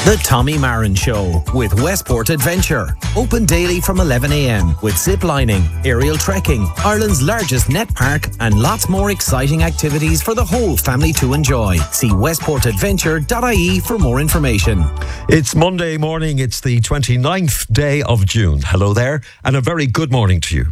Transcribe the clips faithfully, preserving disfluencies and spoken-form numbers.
The Tommy Marin Show with Westport Adventure. Open daily from eleven a m with zip lining, aerial trekking, Ireland's largest net park, and lots more exciting activities for the whole family to enjoy. See westport adventure dot I E for more information. It's Monday morning. It's the twenty-ninth day of June. Hello there, and a very good morning to you.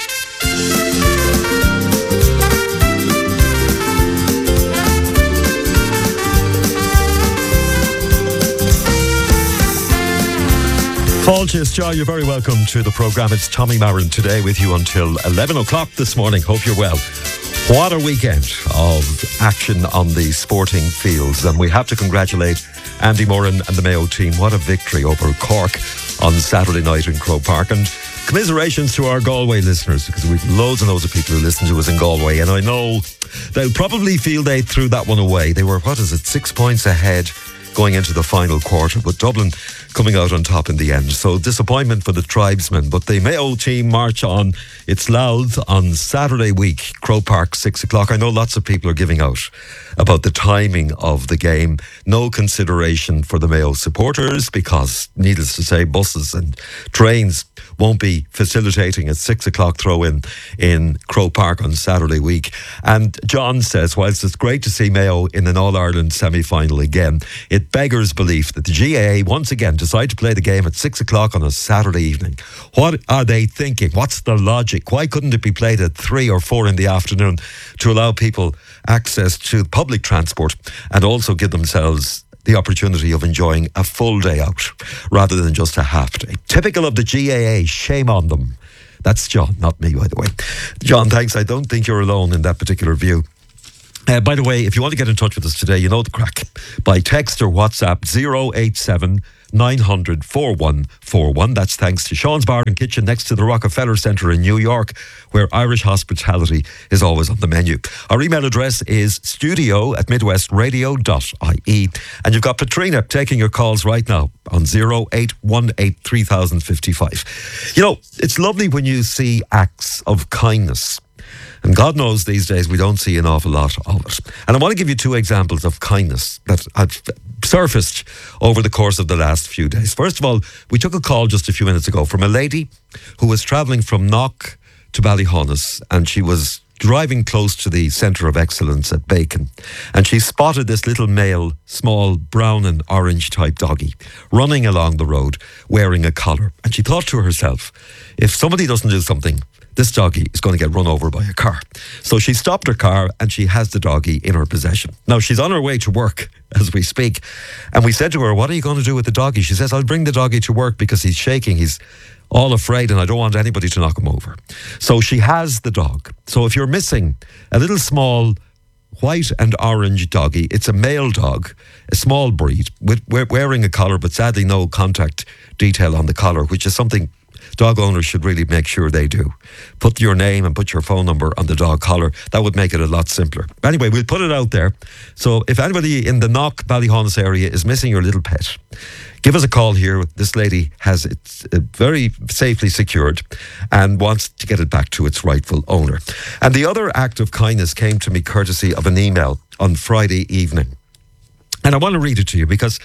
Paul Joy, you're very welcome to the programme. It's Tommy Marin today with you until eleven o'clock this morning. Hope you're well. What a weekend of action on the sporting fields. And we have to congratulate Andy Moran and the Mayo team. What a victory over Cork on Saturday night in Croke Park. And commiserations to our Galway listeners, because we've loads and loads of people who listen to us in Galway. And I know they'll probably feel they threw that one away. They were, what is it, six points ahead going into the final quarter, but Dublin coming out on top in the end. So disappointment for the tribesmen, but the Mayo team march on. It's Louth on Saturday week, Croke Park, six o'clock. I know lots of people are giving out about the timing of the game. No consideration for the Mayo supporters because, needless to say, buses and trains won't be facilitating a six o'clock throw-in in Croke Park on Saturday week. And John says, whilst it's great to see Mayo in an All-Ireland semi-final again, it beggars belief that the G A A once again decide to play the game at six o'clock on a Saturday evening. What are they thinking? What's the logic? Why couldn't it be played at three or four in the afternoon to allow people access to public transport and also give themselves the opportunity of enjoying a full day out rather than just a half day? Typical of the G A A, shame on them. That's John, not me, by the way. John, thanks. I don't think you're alone in that particular view. Uh, by the way, if you want to get in touch with us today, you know the crack. By text or WhatsApp, zero eight seven nine hundred forty-one forty-one. That's thanks to Sean's Bar and Kitchen next to the Rockefeller Centre in New York, where Irish hospitality is always on the menu. Our email address is studio at midwest radio dot I E. And you've got Patrina taking your calls right now on zero eight one eight three thousand fifty-five. You know, it's lovely when you see acts of kindness. And God knows these days we don't see an awful lot of it. And I want to give you two examples of kindness that have surfaced over the course of the last few days. First of all, we took a call just a few minutes ago from a lady who was travelling from Knock to Ballyhonus, and she was driving close to the Centre of Excellence at Bacon, and she spotted this little male, small brown and orange type doggy running along the road wearing a collar. And she thought to herself, if somebody doesn't do something, this doggy is going to get run over by a car. So she stopped her car and she has the doggy in her possession. Now, she's on her way to work as we speak. And we said to her, what are you going to do with the doggy? She says, I'll bring the doggy to work because he's shaking. He's all afraid and I don't want anybody to knock him over. So she has the dog. So if you're missing a little small white and orange doggy, it's a male dog, a small breed, with wearing a collar, but sadly no contact detail on the collar, which is something dog owners should really make sure they do. Put your name and put your phone number on the dog collar. That would make it a lot simpler. Anyway, we'll put it out there. So if anybody in the Knock Ballyhonus area is missing your little pet, give us a call here. This lady has it very safely secured and wants to get it back to its rightful owner. And the other act of kindness came to me courtesy of an email on Friday evening. And I want to read it to you because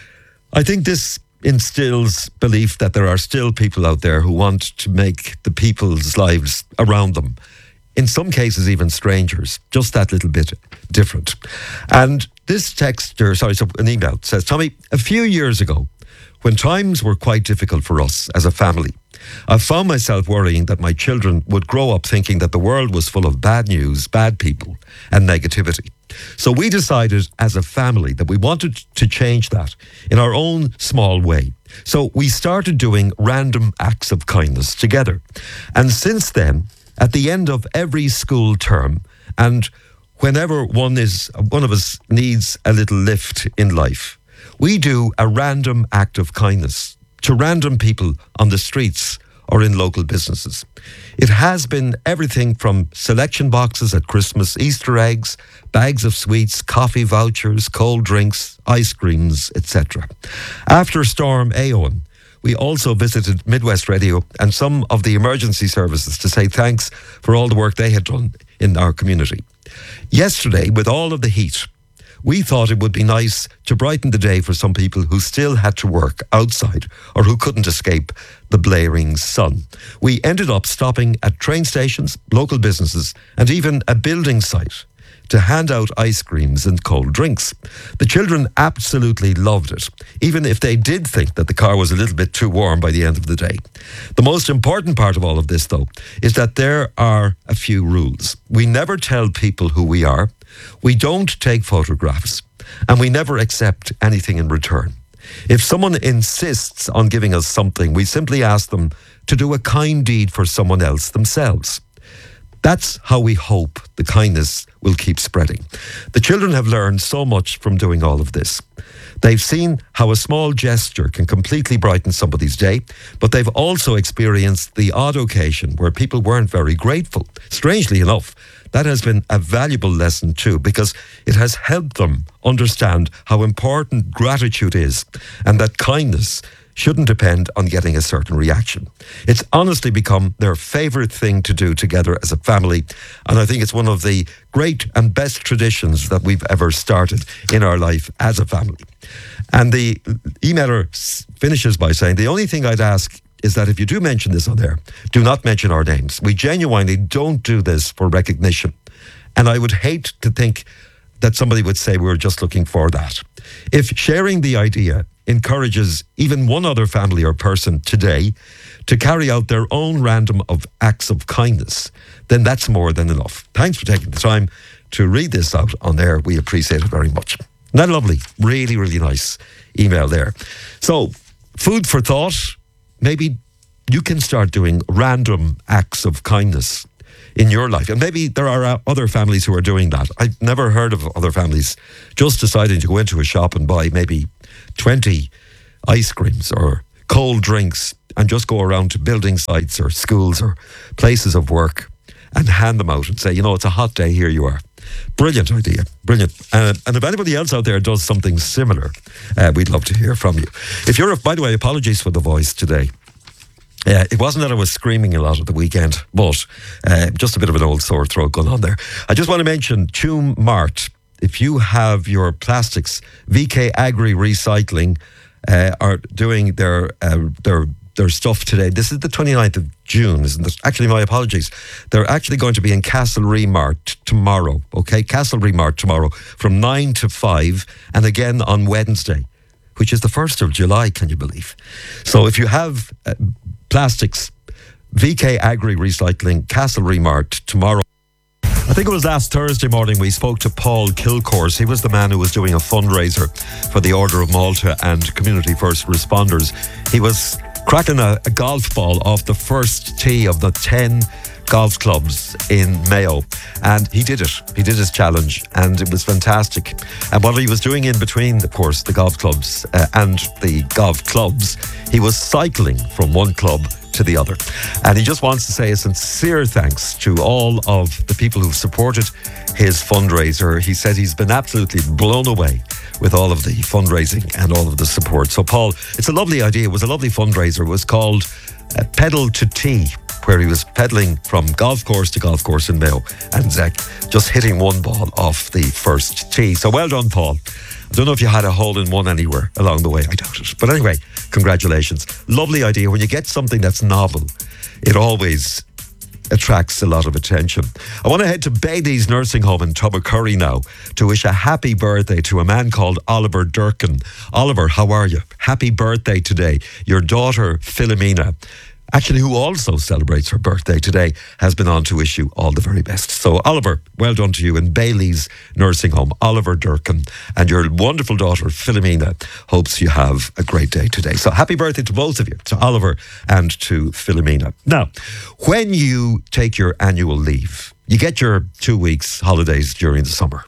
I think this instills belief that there are still people out there who want to make the people's lives around them, in some cases even strangers, just that little bit different. And this texter, sorry, so an email says, Tommy, a few years ago, when times were quite difficult for us as a family, I found myself worrying that my children would grow up thinking that the world was full of bad news, bad people, and negativity. So we decided as a family that we wanted to change that in our own small way. So we started doing random acts of kindness together. And since then, at the end of every school term, and whenever one is one of us needs a little lift in life, we do a random act of kindness to random people on the streets or in local businesses. It has been everything from selection boxes at Christmas, Easter eggs, bags of sweets, coffee vouchers, cold drinks, ice creams, et cetera. After Storm Éowyn, we also visited Midwest Radio and some of the emergency services to say thanks for all the work they had done in our community. Yesterday, with all of the heat, we thought it would be nice to brighten the day for some people who still had to work outside or who couldn't escape the blaring sun. We ended up stopping at train stations, local businesses, and even a building site to hand out ice creams and cold drinks. The children absolutely loved it, even if they did think that the car was a little bit too warm by the end of the day. The most important part of all of this, though, is that there are a few rules. We never tell people who we are, we don't take photographs, and we never accept anything in return. If someone insists on giving us something, we simply ask them to do a kind deed for someone else themselves. That's how we hope the kindness will keep spreading. The children have learned so much from doing all of this. They've seen how a small gesture can completely brighten somebody's day, but they've also experienced the odd occasion where people weren't very grateful. Strangely enough, that has been a valuable lesson too, because it has helped them understand how important gratitude is and that kindness shouldn't depend on getting a certain reaction. It's honestly become their favourite thing to do together as a family, and I think it's one of the great and best traditions that we've ever started in our life as a family. And the emailer finishes by saying, the only thing I'd ask is that if you do mention this on there, do not mention our names. We genuinely don't do this for recognition. And I would hate to think that somebody would say we were just looking for that. If sharing the idea encourages even one other family or person today to carry out their own random of acts of kindness, then that's more than enough. Thanks for taking the time to read this out on air. We appreciate it very much. Isn't that lovely? Really, really nice email there. So, food for thought. Maybe you can start doing random acts of kindness in your life. And maybe there are uh, other families who are doing that. I've never heard of other families just deciding to go into a shop and buy maybe twenty ice creams or cold drinks and just go around to building sites or schools or places of work and hand them out and say, you know, it's a hot day, here you are. Brilliant idea, brilliant. Uh, and if anybody else out there does something similar, uh, we'd love to hear from you. If you're, a, by the way, apologies for the voice today. Uh, it wasn't that I was screaming a lot at the weekend, but uh, just a bit of an old sore throat going on there. I just want to mention Tuam Mart. If you have your plastics, V K Agri Recycling uh, are doing their uh, their their stuff today. This is the twenty-ninth of June, isn't it? Actually, my apologies. They're actually going to be in Castlereagh Mart tomorrow, okay? Castlereagh Mart tomorrow from nine to five, and again on Wednesday, which is the first of July, can you believe? So if you have uh, plastics, V K Agri Recycling, Castlereagh Mart tomorrow. I think it was last Thursday morning we spoke to Paul Kilcourse. He was the man who was doing a fundraiser for the Order of Malta and Community First Responders. He was cracking a, a golf ball off the first tee of the ten golf clubs in Mayo, and he did it. He did his challenge, and it was fantastic. And what he was doing in between, of course, the golf clubs uh, and the golf clubs, he was cycling from one club to the other. And he just wants to say a sincere thanks to all of the people who've supported his fundraiser. He said he's been absolutely blown away with all of the fundraising and all of the support. So Paul, it's a lovely idea. It was a lovely fundraiser. It was called uh, Pedal to Tee, where he was pedaling from golf course to golf course in Mayo and Zach just hitting one ball off the first tee. So well done, Paul. I don't know if you had a hole in one anywhere along the way. I doubt it. But anyway, congratulations. Lovely idea. When you get something that's novel, it always attracts a lot of attention. I want to head to Bailey's Nursing Home in Tubbercurry now to wish a happy birthday to a man called Oliver Durkin. Oliver, how are you? Happy birthday today. Your daughter, Philomena, actually, who also celebrates her birthday today, has been on to wish you all the very best. So, Oliver, well done to you in Bailey's Nursing Home. Oliver Durkin and your wonderful daughter, Philomena, hopes you have a great day today. So, happy birthday to both of you, to Oliver and to Philomena. Now, when you take your annual leave, you get your two weeks holidays during the summer,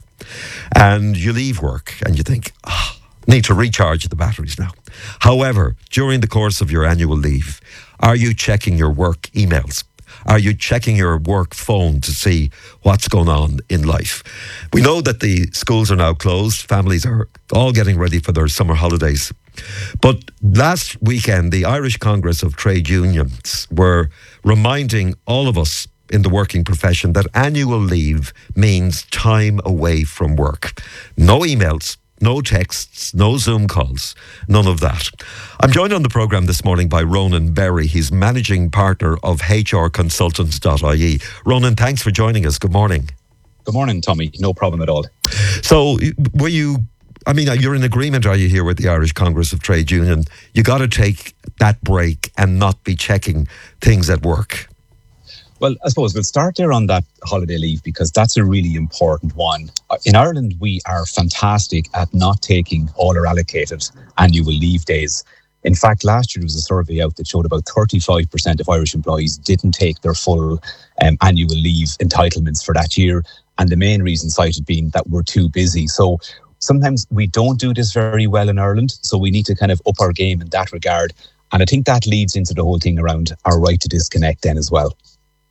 and you leave work and you think, ah, oh, need to recharge the batteries now. However, during the course of your annual leave, are you checking your work emails? Are you checking your work phone to see what's going on in life? We know that the schools are now closed. Families are all getting ready for their summer holidays. But last weekend, the Irish Congress of Trade Unions were reminding all of us in the working profession that annual leave means time away from work. No emails, no texts, no Zoom calls, none of that. I'm joined on the programme this morning by Ronan Berry. He's managing partner of H R consultants dot I E. Ronan, thanks for joining us. Good morning. Good morning, Tommy. No problem at all. So, were you, I mean, you're in agreement, are you, here with the Irish Congress of Trade Union? You got to take that break and not be checking things at work. Well, I suppose we'll start there on that holiday leave because that's a really important one. In Ireland, we are fantastic at not taking all our allocated annual leave days. In fact, last year there was a survey out that showed about thirty-five percent of Irish employees didn't take their full um, annual leave entitlements for that year. And the main reason cited being that we're too busy. So sometimes we don't do this very well in Ireland. So we need to kind of up our game in that regard. And I think that leads into the whole thing around our right to disconnect then as well.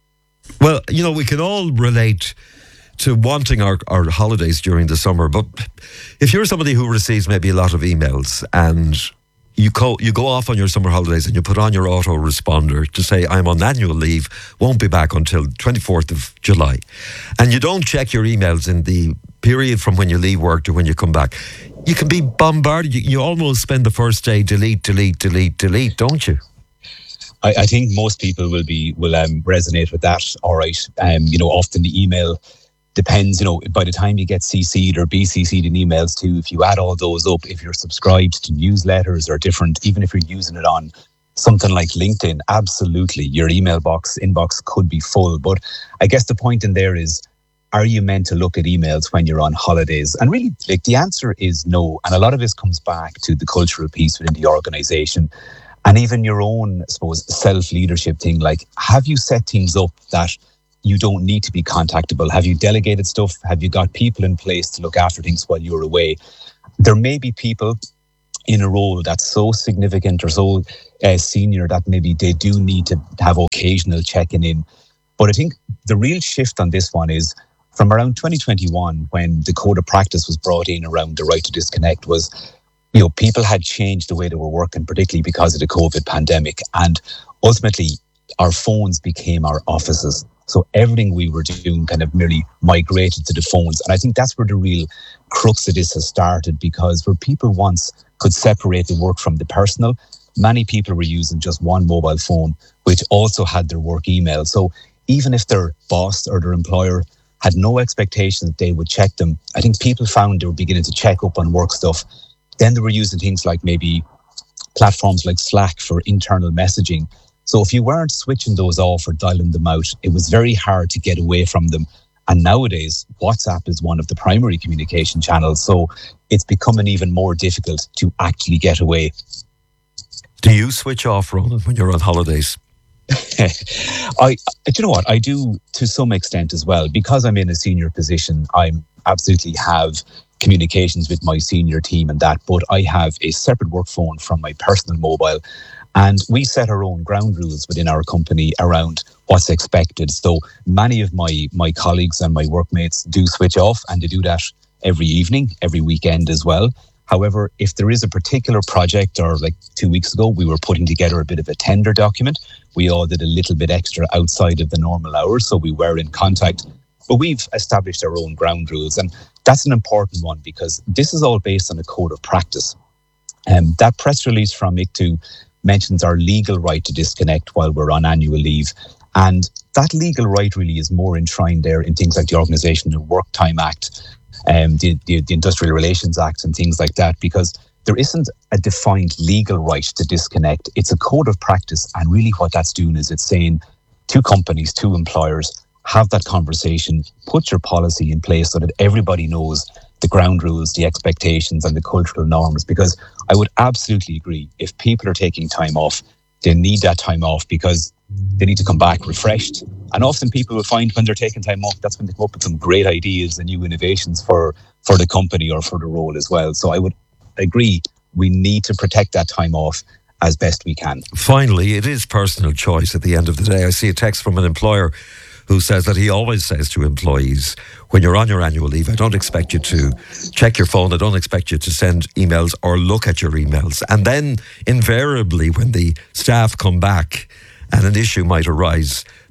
Well, you know, we can all relate to wanting our, our holidays during the summer. But if you're somebody who receives maybe a lot of emails and you go, you go off on your summer holidays and you put on your autoresponder to say, I'm on annual leave, won't be back until twenty-fourth of July. And you don't check your emails in the period from when you leave work to when you come back. You can be bombarded. You, you almost spend the first day delete, delete, delete, delete, don't you? I, I think most people will be will um, resonate with that. All right. Um, you know, often the email depends, you know, by the time you get C C'd or B C C'd in emails too, if you add all those up, if you're subscribed to newsletters or different, even if you're using it on something like LinkedIn, absolutely, your email box, inbox could be full. But I guess the point in there is, are you meant to look at emails when you're on holidays? And really, like, the answer is no. And a lot of this comes back to the cultural piece within the organisation. And even your own, I suppose, self-leadership thing, like, have you set things up that you don't need to be contactable? Have you delegated stuff? Have you got people in place to look after things while you're away? There may be people in a role that's so significant or so uh, senior that maybe they do need to have occasional checking in. But I think the real shift on this one is from around twenty twenty-one, when the code of practice was brought in around the right to disconnect, was, you know, people had changed the way they were working, particularly because of the COVID pandemic. And ultimately, our phones became our offices. So everything we were doing kind of merely migrated to the phones. And I think that's where the real crux of this has started, because where people once could separate the work from the personal, many people were using just one mobile phone, which also had their work email. So even if their boss or their employer had no expectation that they would check them, I think people found they were beginning to check up on work stuff. Then they were using things like maybe platforms like Slack for internal messaging. So if you weren't switching those off or dialing them out, it was very hard to get away from them. And nowadays, WhatsApp is one of the primary communication channels. So it's becoming even more difficult to actually get away. Do you switch off, Ronan, when you're on holidays? I, do you know what? I do to some extent as well. Because I'm in a senior position, I absolutely have communications with my senior team and that, but I have a separate work phone from my personal mobile. And we set our own ground rules within our company around what's expected. So many of my, my colleagues and my workmates do switch off, and they do that every evening, every weekend as well. However, if there is a particular project, or like two weeks ago, we were putting together a bit of a tender document, we all did a little bit extra outside of the normal hours, so we were in contact. But we've established our own ground rules, and that's an important one because this is all based on a code of practice. Um, that press release from I C T U mentions our legal right to disconnect while we're on annual leave. And that legal right really is more enshrined there in things like the Organisational Work Time Act, um, the, the, the Industrial Relations Act and things like that, because there isn't a defined legal right to disconnect. It's a code of practice. And really what that's doing is it's saying to companies, to employers, have that conversation, put your policy in place so that everybody knows the ground rules, the expectations and the cultural norms. Because I would absolutely agree, if people are taking time off, they need that time off because they need to come back refreshed. And often people will find when they're taking time off, that's when they come up with some great ideas and new innovations for, for the company or for the role as well. So I would agree, we need to protect that time off as best we can. Finally, it is personal choice at the end of the day. I see a text from an employer who says that he always says to employees, when you're on your annual leave, I don't expect you to check your phone, I don't expect you to send emails or look at your emails. And then invariably when the staff come back and an issue might arise,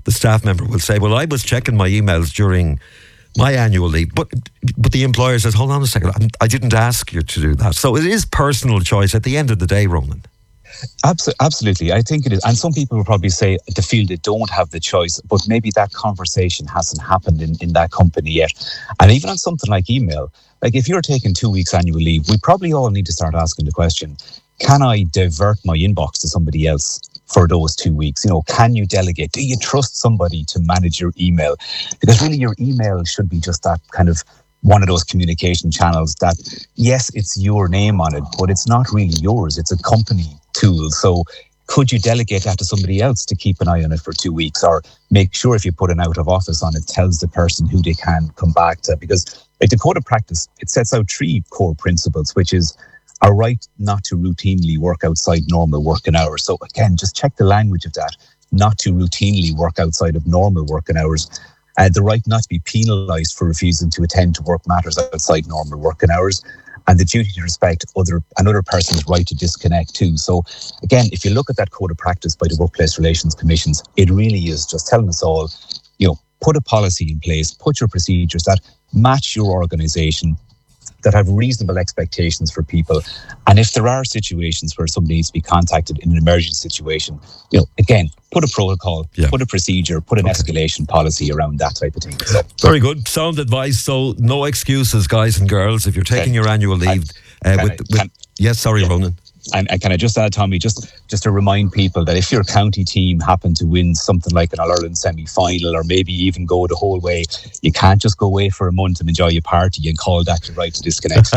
the staff member will say, well, I was checking my emails during my annual leave, but but the employer says, hold on a second, I didn't ask you to do that. So it is personal choice at the end of the day, Ronan. Absolutely, I think it is. And some people will probably say they feel they don't have the choice, but maybe that conversation hasn't happened in, in that company yet. And even on something like email, like if you're taking two weeks annual leave, we probably all need to start asking the question, can I divert my inbox to somebody else for those two weeks? You know, can you delegate? Do you trust somebody to manage your email? Because really your email should be just that kind of one of those communication channels that, yes, it's your name on it, but it's not really yours. It's a company tool. So could you delegate that to somebody else to keep an eye on it for two weeks or make sure if you put an out of office on it, tells the person who they can come back to? Because like the code of practice, it sets out three core principles, which is a right not to routinely work outside normal working hours. So again, just check the language of that, not to routinely work outside of normal working hours. Uh, the right not to be penalised for refusing to attend to work matters outside normal working hours, and the duty to respect other another person's right to disconnect too. So again, if you look at that code of practice by the Workplace Relations Commissions, it really is just telling us all, you know, put a policy in place, put your procedures that match your organisation, that have reasonable expectations for people. And if there are situations where somebody needs to be contacted in an emergency situation, you know, again, put a protocol, yeah. put a procedure, put an okay. escalation policy around that type of thing. So, very good. Sound advice. So no excuses, guys and girls, if you're taking okay. your annual leave. Can, uh, with, I, with, can, yes, sorry, yeah. Ronan. And, and can I just add, Tommy, just just to remind people that if your county team happen to win something like an All-Ireland semi-final or maybe even go the whole way, you can't just go away for a month and enjoy your party and call that your right to disconnect.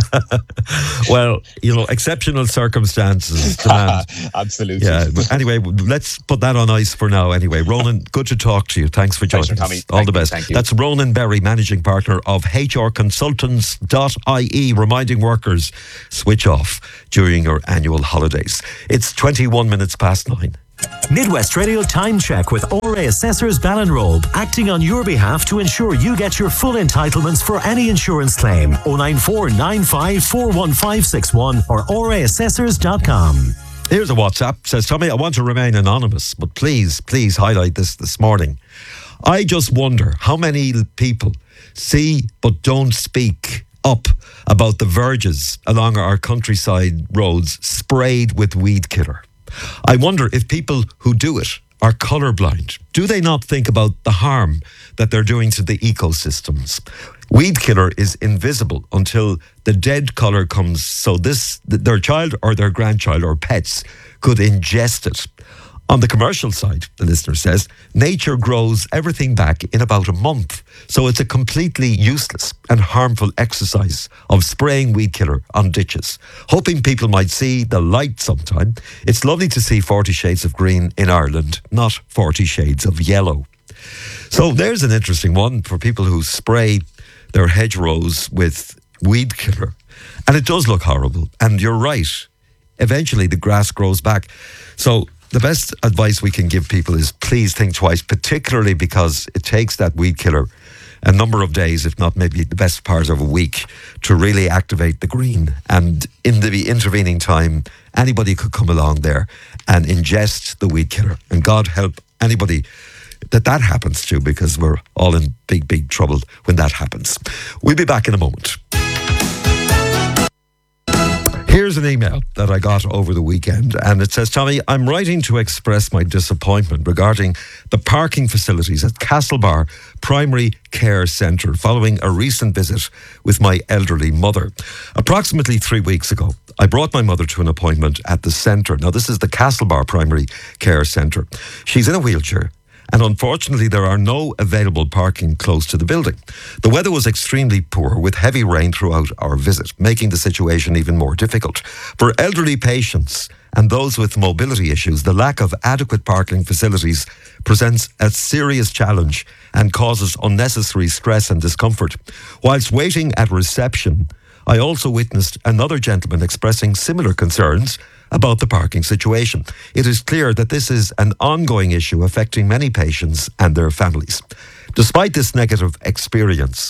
Well, you know, exceptional circumstances demand. Absolutely. Yeah. But anyway, let's put that on ice for now. Anyway, Ronan, good to talk to you. Thanks for joining Pleasure, us. Tommy. All Thank the best. You, thank you. That's Ronan Berry, Managing Partner of H R Consultants dot I E, reminding workers switch off during your annual holidays. It's twenty-one minutes past nine. Midwest Radio Time Check with O R A Assessors Ballinrobe, acting on your behalf to ensure you get your full entitlements for any insurance claim. oh nine four nine five four one five six one or O R A assessors dot com. Here's a WhatsApp. Says, Tommy, I want to remain anonymous, but please, please highlight this this morning. I just wonder how many people see but don't speak up about the verges along our countryside roads sprayed with weed killer. I wonder if people who do it are colourblind. Do they not think about the harm that they're doing to the ecosystems? Weed killer is invisible until the dead colour comes, so this their child or their grandchild or pets could ingest it. On the commercial side, the listener says, nature grows everything back in about a month. So it's a completely useless and harmful exercise of spraying weed killer on ditches. Hoping people might see the light sometime. It's lovely to see forty shades of green in Ireland, not forty shades of yellow. So there's an interesting one for people who spray their hedgerows with weed killer. And it does look horrible. And you're right. Eventually the grass grows back. So the best advice we can give people is please think twice, particularly because it takes that weed killer a number of days, if not maybe the best part of a week, to really activate the green. And in the intervening time, anybody could come along there and ingest the weed killer. And God help anybody that that happens to, because we're all in big, big trouble when that happens. We'll be back in a moment. Here's an email that I got over the weekend, and it says, Tommy, I'm writing to express my disappointment regarding the parking facilities at Castlebar Primary Care Centre following a recent visit with my elderly mother. Approximately three weeks ago, I brought my mother to an appointment at the centre. Now, this is the Castlebar Primary Care Centre. She's in a wheelchair, and unfortunately there are no available parking close to the building. The weather was extremely poor with heavy rain throughout our visit, making the situation even more difficult. For elderly patients and those with mobility issues, the lack of adequate parking facilities presents a serious challenge and causes unnecessary stress and discomfort. Whilst waiting at reception, I also witnessed another gentleman expressing similar concerns about the parking situation. It is clear that this is an ongoing issue affecting many patients and their families. Despite this negative experience,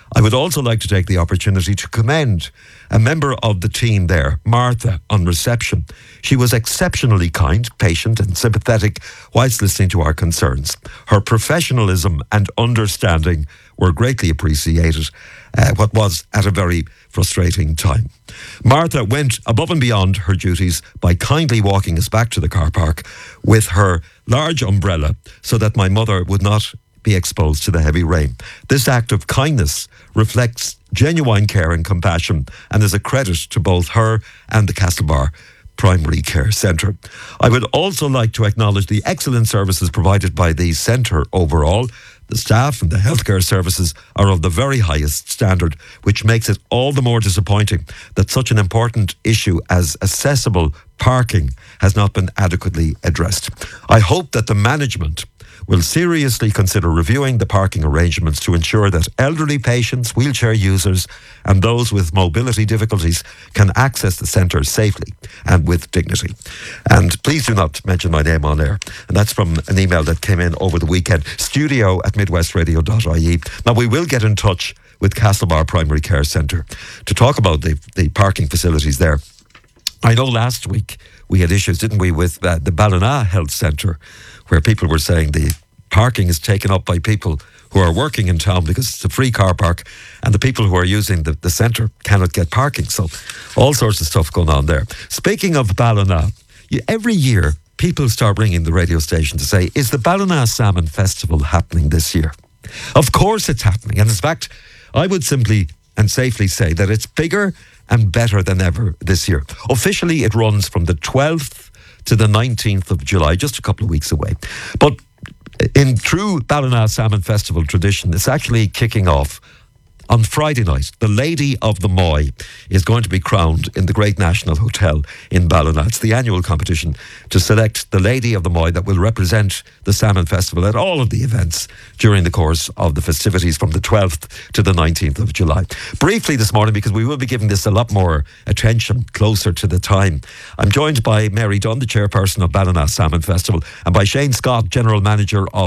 I would also like to take the opportunity to commend a member of the team there, Martha, on reception. She was exceptionally kind, patient and sympathetic whilst listening to our concerns. Her professionalism and understanding were greatly appreciated, uh, what was at a very frustrating time. Martha went above and beyond her duties by kindly walking us back to the car park with her large umbrella so that my mother would not be exposed to the heavy rain. This act of kindness reflects genuine care and compassion and is a credit to both her and the Castlebar Primary Care Centre. I would also like to acknowledge the excellent services provided by the centre overall. The staff and the healthcare services are of the very highest standard, which makes it all the more disappointing that such an important issue as accessible parking has not been adequately addressed. I hope that the management will seriously consider reviewing the parking arrangements to ensure that elderly patients, wheelchair users and those with mobility difficulties can access the centre safely and with dignity. And please do not mention my name on air. And that's from an email that came in over the weekend, studio at midwestradio dot I E. Now, we will get in touch with Castlebar Primary Care Centre to talk about the, the parking facilities there. I know last week we had issues, didn't we, with uh, the Ballina Health Centre, where people were saying the parking is taken up by people who are working in town because it's a free car park and the people who are using the, the centre cannot get parking. So all sorts of stuff going on there. Speaking of Ballina, you, every year people start ringing the radio station to say, is the Ballina Salmon Festival happening this year? Of course it's happening. And in fact, I would simply and safely say that it's bigger and better than ever this year. Officially, it runs from the twelfth to the nineteenth of July, just a couple of weeks away. But in true Ballina Salmon Festival tradition, it's actually kicking off on Friday night. The Lady of the Moy is going to be crowned in the Great National Hotel in Ballina. It's the annual competition to select the Lady of the Moy that will represent the Salmon Festival at all of the events during the course of the festivities from the twelfth to the nineteenth of July. Briefly this morning, because we will be giving this a lot more attention closer to the time, I'm joined by Mary Dunn, the chairperson of Ballina Salmon Festival, and by Shane Scott, General Manager of